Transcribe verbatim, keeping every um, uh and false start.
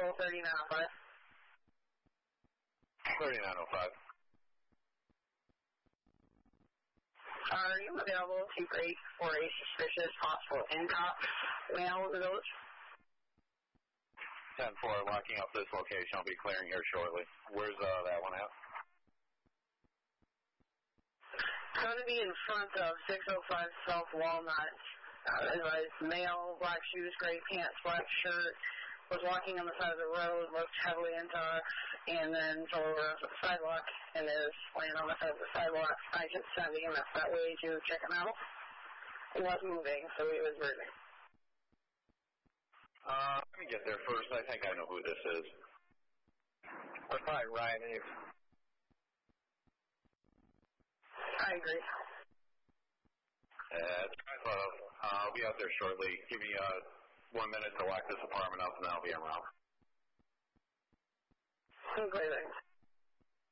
Control thirty-nine oh five. thirty-nine oh five. Are you available to break for a suspicious possible in-cop male village? ten four, locking up this location. I'll be clearing here shortly. Where's uh, that one at? It's going to be in front of six oh five South Walnut. Uh, advised male, black shoes, gray pants, black shirt, was walking on the side of the road, looked heavily into us, and then drove over to the sidewalk, and is laying on the side of the sidewalk. I just sent the E M S that way to check him out. He was moving, so he was breathing. Uh, let me get there first. I think I know who this is. That's probably Ryan Aves. I agree. Uh, I'll be out there shortly. Give me uh, one minute to lock this apartment up, and I'll be around. Okay, thanks.